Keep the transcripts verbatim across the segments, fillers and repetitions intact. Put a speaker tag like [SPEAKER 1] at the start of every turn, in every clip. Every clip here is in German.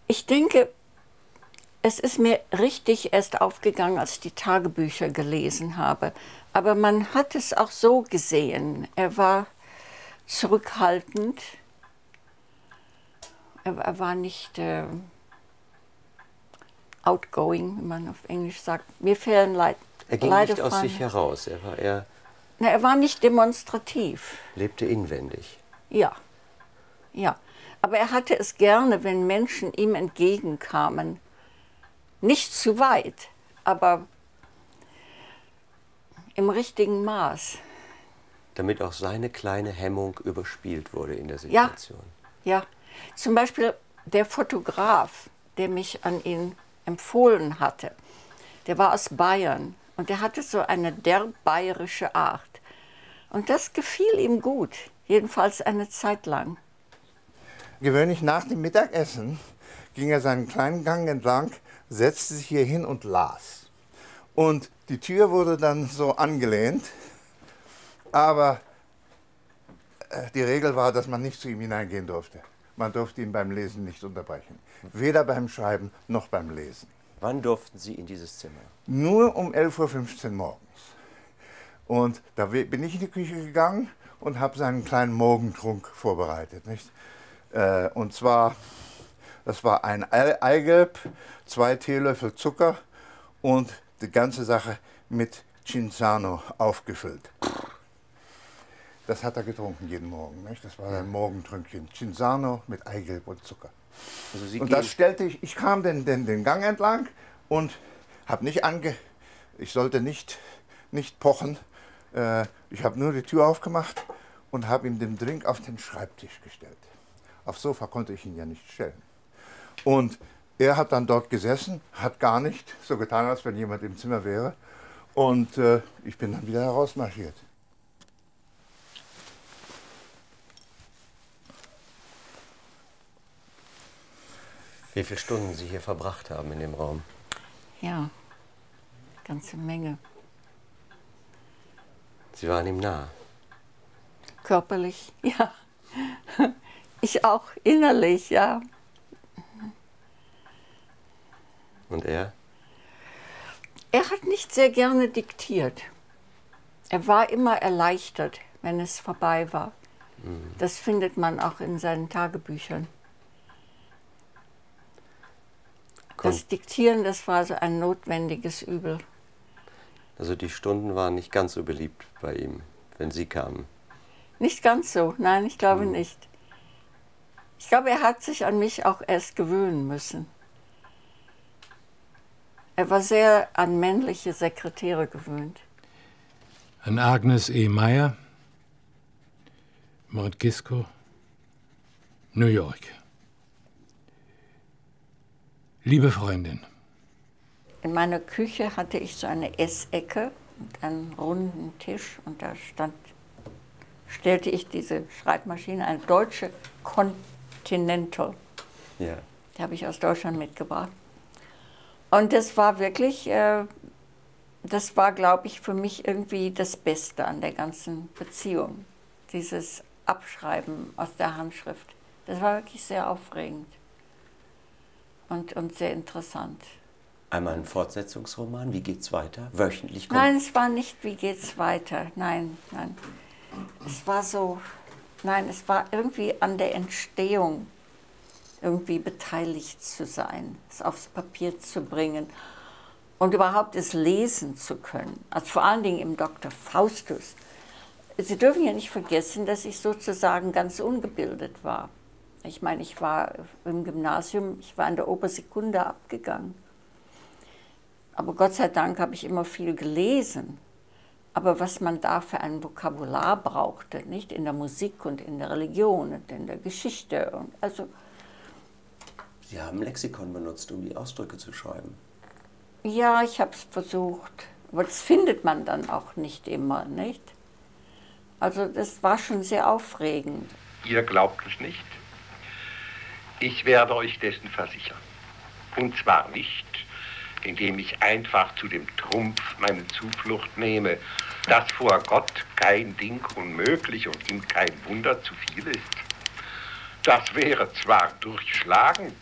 [SPEAKER 1] Ich denke, es ist mir richtig erst aufgegangen, als ich die Tagebücher gelesen habe. Aber man hat es auch so gesehen. Er war zurückhaltend. Er, er war nicht äh, outgoing, wie man auf Englisch sagt. Mir fehlen Leid.
[SPEAKER 2] Er ging
[SPEAKER 1] Leider
[SPEAKER 2] nicht aus
[SPEAKER 1] fallen.
[SPEAKER 2] sich heraus. Er war eher.
[SPEAKER 1] Na, er war nicht demonstrativ.
[SPEAKER 2] Lebte inwendig.
[SPEAKER 1] Ja, ja. Aber er hatte es gerne, wenn Menschen ihm entgegenkamen. Nicht zu weit, aber im richtigen Maß.
[SPEAKER 2] Damit auch seine kleine Hemmung überspielt wurde in der Situation.
[SPEAKER 1] Ja, ja. Zum Beispiel der Fotograf, der mich an ihn empfohlen hatte, der war aus Bayern und der hatte so eine derb bayerische Art. Und das gefiel ihm gut, jedenfalls eine Zeit lang.
[SPEAKER 3] Gewöhnlich nach dem Mittagessen ging er seinen kleinen Gang entlang, setzte sich hier hin und las. Und die Tür wurde dann so angelehnt, aber äh, die Regel war, dass man nicht zu ihm hineingehen durfte. Man durfte ihn beim Lesen nicht unterbrechen. Weder beim Schreiben noch beim Lesen.
[SPEAKER 2] Wann durften Sie in dieses Zimmer?
[SPEAKER 3] Nur um elf Uhr fünfzehn morgens. Und da bin ich in die Küche gegangen und habe seinen kleinen Morgentrunk vorbereitet. Nicht? Äh, und zwar, das war ein Eigelb, zwei Teelöffel Zucker und die ganze Sache mit Cinzano aufgefüllt. Das hat er getrunken jeden Morgen. Nicht? Das war sein Morgentrünkchen. Cinzano mit Eigelb und Zucker.
[SPEAKER 2] Also Sie
[SPEAKER 3] und
[SPEAKER 2] gehen
[SPEAKER 3] das stellte ich, ich kam den, den, den Gang entlang und habe nicht ange, ich sollte nicht, nicht pochen. Äh, ich habe nur die Tür aufgemacht und habe ihm den Drink auf den Schreibtisch gestellt. Aufs Sofa konnte ich ihn ja nicht stellen. Und er hat dann dort gesessen, hat gar nicht so getan, als wenn jemand im Zimmer wäre. Und äh, ich bin dann wieder herausmarschiert.
[SPEAKER 2] Wie viele Stunden Sie hier verbracht haben in dem Raum?
[SPEAKER 1] Ja, eine ganze Menge.
[SPEAKER 2] Sie waren ihm nah.
[SPEAKER 1] Körperlich, ja. Ich auch innerlich, ja.
[SPEAKER 2] Und er?
[SPEAKER 1] Er hat nicht sehr gerne diktiert. Er war immer erleichtert, wenn es vorbei war. Mhm. Das findet man auch in seinen Tagebüchern. Das Diktieren, das war so ein notwendiges Übel.
[SPEAKER 2] Also die Stunden waren nicht ganz so beliebt bei ihm, wenn Sie kamen?
[SPEAKER 1] Nicht ganz so, nein, ich glaube hm. nicht. Ich glaube, er hat sich an mich auch erst gewöhnen müssen. Er war sehr an männliche Sekretäre gewöhnt.
[SPEAKER 4] An Agnes E. Meyer, Mount Gisco, New York. Liebe Freundin.
[SPEAKER 1] In meiner Küche hatte ich so eine Essecke und einen runden Tisch und da stand, stellte ich diese Schreibmaschine, eine deutsche Continental.
[SPEAKER 2] Ja.
[SPEAKER 1] Die habe ich aus Deutschland mitgebracht. Und das war wirklich, äh, das war, glaube ich, für mich irgendwie das Beste an der ganzen Beziehung. Dieses Abschreiben aus der Handschrift. Das war wirklich sehr aufregend. Und, und sehr interessant.
[SPEAKER 2] Einmal ein Fortsetzungsroman, wie geht's weiter? Wöchentlich kommt...
[SPEAKER 1] Nein, es war nicht, wie geht's weiter, nein, nein. Es war so, nein, es war irgendwie an der Entstehung irgendwie beteiligt zu sein, es aufs Papier zu bringen und überhaupt es lesen zu können. Also vor allen Dingen im Doktor Faustus. Sie dürfen ja nicht vergessen, dass ich sozusagen ganz ungebildet war. Ich meine, ich war im Gymnasium, ich war in der Obersekunde abgegangen. Aber Gott sei Dank habe ich immer viel gelesen. Aber was man da für ein Vokabular brauchte, nicht in der Musik und in der Religion und in der Geschichte. Und also
[SPEAKER 2] Sie haben Lexikon benutzt, um die Ausdrücke zu schreiben.
[SPEAKER 1] Ja, ich habe es versucht. Aber das findet man dann auch nicht immer, nicht? Also das war schon sehr aufregend.
[SPEAKER 5] Ihr glaubt es nicht? Ich werde euch dessen versichern. Und zwar nicht, indem ich einfach zu dem Trumpf meine Zuflucht nehme, dass vor Gott kein Ding unmöglich und ihm kein Wunder zu viel ist. Das wäre zwar durchschlagend,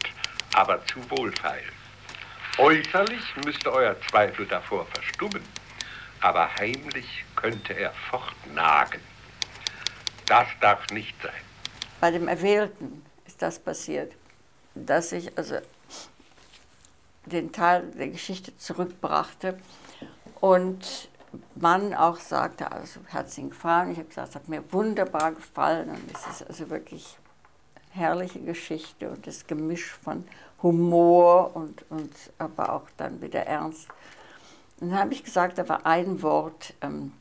[SPEAKER 5] aber zu wohlfeil. Äußerlich müsste euer Zweifel davor verstummen, aber heimlich könnte er fortnagen. Das darf nicht sein.
[SPEAKER 1] Bei dem Erwählten ist das passiert, dass ich also den Teil der Geschichte zurückbrachte und man auch sagte, also herzlichen Gefallen. Ich habe gesagt, es hat mir wunderbar gefallen und es ist also wirklich eine herrliche Geschichte und das Gemisch von Humor und, und aber auch dann wieder Ernst. Und dann habe ich gesagt, da war ein Wort ähm,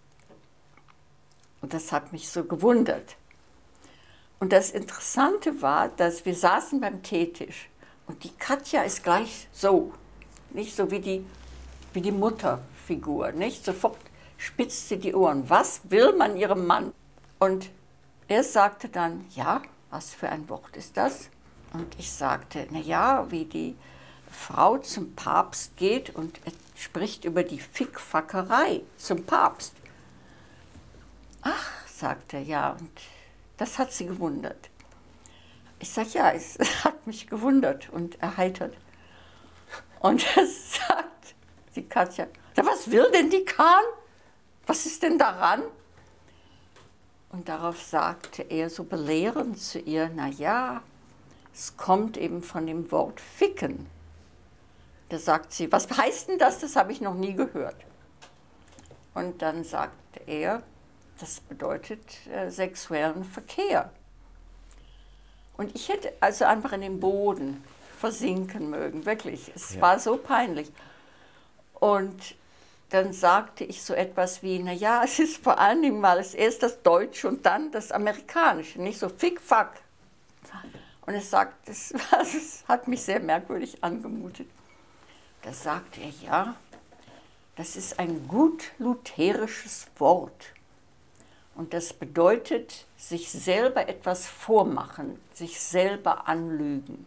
[SPEAKER 1] und das hat mich so gewundert. Und das Interessante war, dass wir saßen beim Teetisch und die Katja ist gleich so, nicht so wie die, wie die Mutterfigur, nicht? Sofort spitzt sie die Ohren. Was will man ihrem Mann? Und er sagte dann, ja, was für ein Wort ist das? Und ich sagte, na ja, wie die Frau zum Papst geht und spricht über die Fickfackerei zum Papst. Ach, sagte er, ja, und das hat sie gewundert. Ich sage, ja, es hat mich gewundert und erheitert. Und das sagt die Katja, ja, was will denn die Kahn? Was ist denn daran? Und darauf sagte er so belehrend zu ihr, na ja, es kommt eben von dem Wort ficken. Da sagt sie, was heißt denn das? Das habe ich noch nie gehört. Und dann sagte er, das bedeutet äh, sexuellen Verkehr. Und ich hätte also einfach in den Boden versinken mögen, wirklich. Es ja. war so peinlich. Und dann sagte ich so etwas wie, na ja, es ist vor allen Dingen mal erst das Deutsche und dann das Amerikanische, nicht so fick-fack. Und es sagt, das, das hat mich sehr merkwürdig angemutet. Da sagte er, ja, das ist ein gut lutherisches Wort. Und das bedeutet, sich selber etwas vormachen, sich selber anlügen.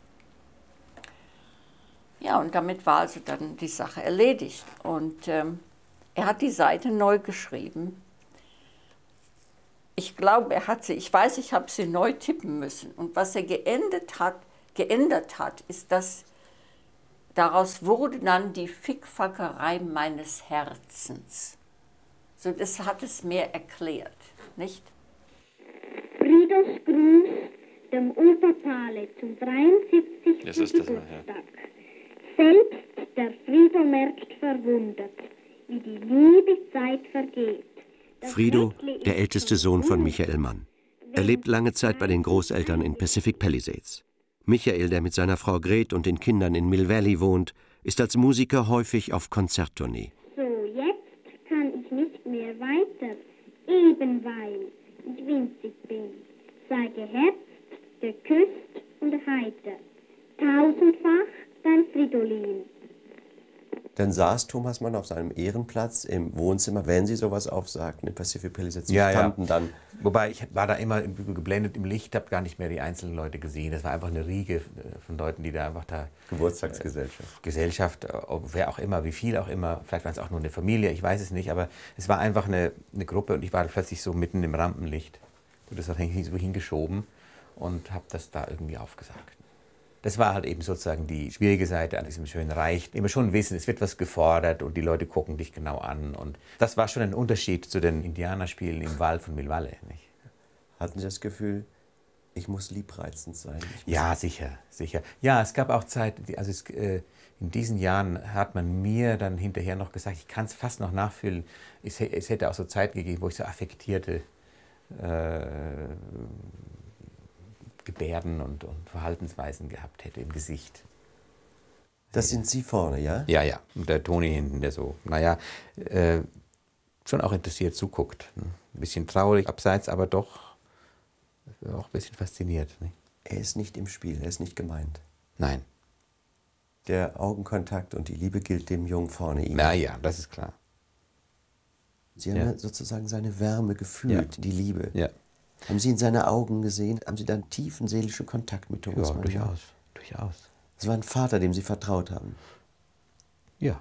[SPEAKER 1] Ja, und damit war also dann die Sache erledigt. Und ähm, er hat die Seite neu geschrieben. Ich glaube, er hat sie, ich weiß, ich habe sie neu tippen müssen. Und was er geändert hat, geändert hat, ist, dass daraus wurde dann die Fickfackerei meines Herzens. So, das hat es mir erklärt, nicht?
[SPEAKER 6] Fridos Gruß dem Oberpale zum dreiundsiebzigsten
[SPEAKER 2] Das ist das mal,
[SPEAKER 6] Geburtstag.
[SPEAKER 2] ja.
[SPEAKER 6] Selbst der Frido merkt verwundert, wie die liebe Zeit vergeht. Das
[SPEAKER 7] Frido,
[SPEAKER 6] Reckle
[SPEAKER 7] der
[SPEAKER 6] ist
[SPEAKER 7] älteste
[SPEAKER 6] schon
[SPEAKER 7] Sohn von
[SPEAKER 6] gut.
[SPEAKER 7] Michael Mann. Er lebt lange Zeit bei den Großeltern in Pacific Palisades. Michael, der mit seiner Frau Gret und den Kindern in Mill Valley wohnt, ist als Musiker häufig auf Konzerttournee.
[SPEAKER 6] So, jetzt kann ich nicht mehr weiter, eben weil ich winzig bin. Sei geherzt, geküsst und heiter. Tausendfach dein Fridolin.
[SPEAKER 2] Dann saß Thomas Mann auf seinem Ehrenplatz im Wohnzimmer, wenn Sie sowas aufsagten, in Pacific Palisades,
[SPEAKER 8] ja,
[SPEAKER 2] standen
[SPEAKER 8] ja.
[SPEAKER 2] dann.
[SPEAKER 8] Wobei, ich war da immer geblendet im Licht, habe gar nicht mehr die einzelnen Leute gesehen. Das war einfach eine Riege von Leuten, die da einfach da...
[SPEAKER 2] Geburtstagsgesellschaft.
[SPEAKER 8] Gesellschaft, wer auch immer, wie viel auch immer. Vielleicht war es auch nur eine Familie, ich weiß es nicht. Aber es war einfach eine, eine Gruppe und ich war plötzlich so mitten im Rampenlicht. Und das hat mich so hingeschoben und habe das da irgendwie aufgesagt. Das war halt eben sozusagen die schwierige Seite an diesem schönen Reich. Immer schon wissen, es wird was gefordert und die Leute gucken dich genau an. Und das war schon ein Unterschied zu den Indianerspielen im Wald von Mill Valley, nicht?
[SPEAKER 2] Hatten Sie das Gefühl, ich muss liebreizend sein? Ich muss
[SPEAKER 8] Ja, sicher, sicher. Ja, es gab auch Zeit, also es, äh, in diesen Jahren hat man mir dann hinterher noch gesagt, ich kann es fast noch nachfühlen, es, es hätte auch so Zeit gegeben, wo ich so affektierte äh, Gebärden und, und Verhaltensweisen gehabt hätte im Gesicht.
[SPEAKER 2] Das sind Sie vorne, ja?
[SPEAKER 8] Ja, ja. Und der Toni hinten, der so, naja, äh, schon auch interessiert zuguckt. Ne? Ein bisschen traurig abseits, aber doch auch ein bisschen fasziniert. Ne?
[SPEAKER 2] Er ist nicht im Spiel, er ist nicht gemeint.
[SPEAKER 8] Nein.
[SPEAKER 2] Der Augenkontakt und die Liebe gilt dem Jungen vorne ihm.
[SPEAKER 8] Na ja, das ist klar.
[SPEAKER 2] Sie haben
[SPEAKER 8] Ja.
[SPEAKER 2] ja sozusagen seine Wärme gefühlt,
[SPEAKER 8] Ja.
[SPEAKER 2] die Liebe.
[SPEAKER 8] Ja.
[SPEAKER 2] Haben Sie in seine Augen gesehen? Haben Sie dann tiefen seelischen Kontakt mit Thomas
[SPEAKER 8] Ja,
[SPEAKER 2] Mann?
[SPEAKER 8] durchaus, durchaus.
[SPEAKER 2] Es war ein Vater, dem Sie vertraut haben.
[SPEAKER 8] Ja.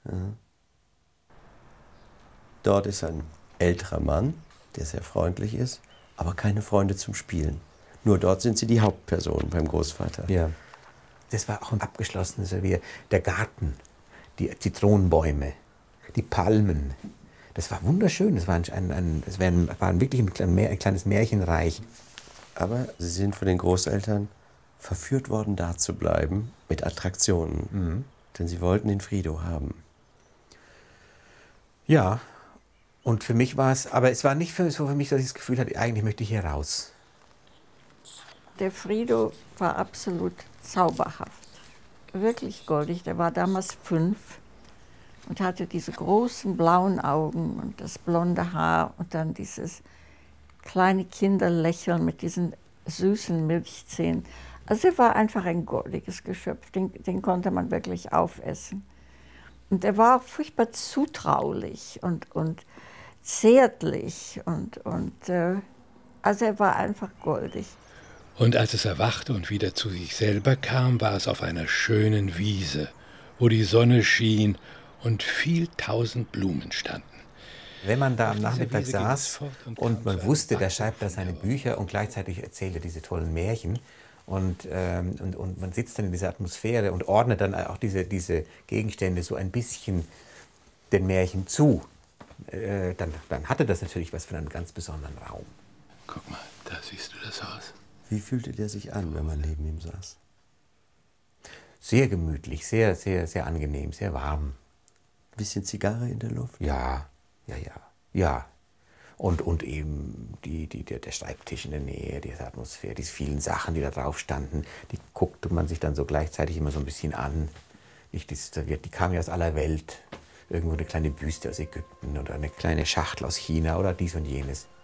[SPEAKER 2] Dort ist ein älterer Mann, der sehr freundlich ist, aber keine Freunde zum Spielen. Nur dort sind Sie die Hauptperson beim Großvater.
[SPEAKER 8] Ja. Das war auch ein abgeschlossenes Revier. Der Garten, die Zitronenbäume, die Palmen. Das war wunderschön. Das war, ein, ein, ein, das war, ein, war wirklich ein, klein, ein kleines Märchenreich.
[SPEAKER 2] Aber Sie sind von den Großeltern verführt worden, da zu bleiben mit Attraktionen.
[SPEAKER 8] Mhm.
[SPEAKER 2] Denn Sie wollten den Frido haben.
[SPEAKER 8] Ja, und für mich war es, aber es war nicht für, so für mich, dass ich das Gefühl hatte, eigentlich möchte ich hier raus.
[SPEAKER 1] Der Frido war absolut zauberhaft. Wirklich goldig. Der war damals fünf und hatte diese großen blauen Augen und das blonde Haar und dann dieses kleine Kinderlächeln mit diesen süßen Milchzähnen. Also er war einfach ein goldiges Geschöpf, den, den konnte man wirklich aufessen. Und er war furchtbar zutraulich und, und zärtlich und, und äh, also er war einfach goldig.
[SPEAKER 4] Und als es erwachte und wieder zu sich selber kam, war es auf einer schönen Wiese, wo die Sonne schien und viel tausend Blumen standen.
[SPEAKER 8] Wenn man da
[SPEAKER 4] Auf
[SPEAKER 8] am
[SPEAKER 4] dieser
[SPEAKER 8] Nachmittag
[SPEAKER 4] Wiese ging es
[SPEAKER 8] saß
[SPEAKER 4] fort und
[SPEAKER 8] und
[SPEAKER 4] kam
[SPEAKER 8] man
[SPEAKER 4] zu einem
[SPEAKER 8] wusste, der
[SPEAKER 4] Bach,
[SPEAKER 8] schreibt da seine Bücher und gleichzeitig erzählt er diese tollen Märchen und, ähm, und, und man sitzt dann in dieser Atmosphäre und ordnet dann auch diese, diese Gegenstände so ein bisschen den Märchen zu, äh, dann, dann hatte das natürlich was von einem ganz besonderen Raum.
[SPEAKER 4] Guck mal, da siehst du das Haus.
[SPEAKER 2] Wie fühlte der sich an, wenn man neben ihm saß?
[SPEAKER 8] Sehr gemütlich, sehr, sehr, sehr angenehm, sehr warm.
[SPEAKER 2] Ein bisschen Zigarre in der Luft?
[SPEAKER 8] Ja, ja, ja, ja. Und, und eben die, die, der, der Schreibtisch in der Nähe, diese Atmosphäre, diese vielen Sachen, die da drauf standen, die guckte man sich dann so gleichzeitig immer so ein bisschen an. Nicht, die, die kamen ja aus aller Welt. Irgendwo eine kleine Büste aus Ägypten oder eine kleine Schachtel aus China oder dies und jenes.